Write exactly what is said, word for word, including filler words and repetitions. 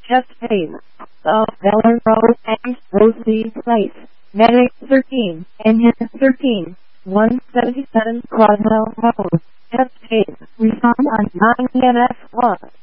chest pain. South Valor Road and Rosie Place. Medic thirteen, Engine thirteen, one seventy-seven Croswell Road. Chest pain. Refund on nine N F one.